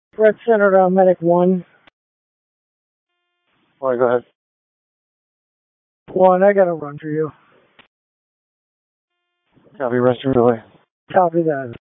Red Center to Medic 1. All right, go ahead. 1, I gotta run for you. Copy, resting relay. Copy that.